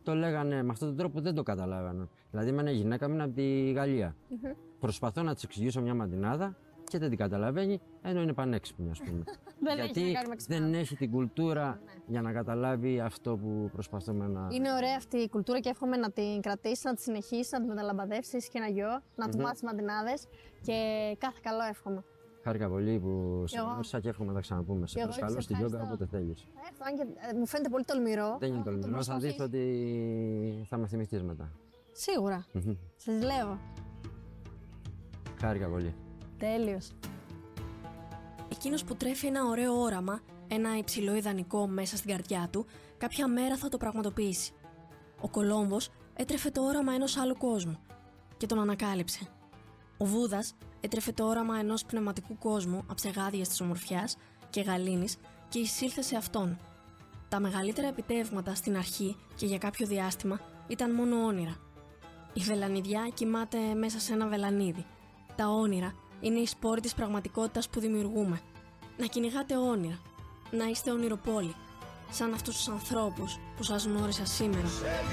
το λέγανε με αυτόν τον τρόπο, δεν το καταλάβαιναν. Δηλαδή, με ένα γυναίκα μου είναι από τη Γαλλία. Προσπαθώ να της εξηγήσω μια μαντινάδα και δεν την καταλαβαίνει, ενώ είναι πανέξυπνη, ας πούμε. Γιατί δεν έχει την κουλτούρα για να καταλάβει αυτό που προσπαθούμε να. Είναι ωραία αυτή η κουλτούρα και εύχομαι να την κρατήσει, να τη συνεχίσει, να την μεταλαμπαδεύσει και ένα γιο, να του μάθει μαντινάδες και κάθε καλό εύχομαι. Χάρηκα πολύ που σε γνώρισα και εύχομαι να τα ξαναπούμε. Σε προσκαλώ στη γιόγκα όποτε θέλεις. Μου φαίνεται πολύ τολμηρό. Δεν είναι τολμηρό, θα δεις ότι θα με θυμηθείς μετά. Σίγουρα. Σε ζηλεύω. Χάρηκα πολύ. Τέλειος. Εκείνος που τρέφει ένα ωραίο όραμα, ένα υψηλό ιδανικό μέσα στην καρδιά του, κάποια μέρα θα το πραγματοποιήσει. Ο Κολόμβος έτρεφε το όραμα ενός άλλου κόσμου και τον ανακάλυψε. Ο Βούδας έτρεφε το όραμα ενός πνευματικού κόσμου αψεγάδιας της ομορφιάς και γαλήνης και εισήλθε σε αυτόν. Τα μεγαλύτερα επιτεύγματα στην αρχή και για κάποιο διάστημα ήταν μόνο όνειρα. Η βελανιδιά κοιμάται μέσα σε ένα βελανίδι. Τα όνειρα είναι οι σπόροι της πραγματικότητας που δημιουργούμε. Να κυνηγάτε όνειρα. Να είστε ονειροπόλοι. Σαν αυτούς τους ανθρώπους που σας γνώρισα σήμερα.